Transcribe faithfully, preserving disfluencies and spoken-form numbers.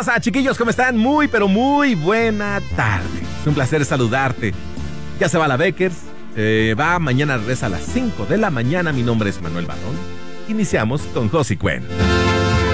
pasa, chiquillos? ¿Cómo están? Muy, pero muy buena tarde. Es un placer saludarte. Ya se va la Beckers. Eh, va, mañana regresa a las cinco de la mañana. Mi nombre es Manuel Barón. Iniciamos con Josie Cuen.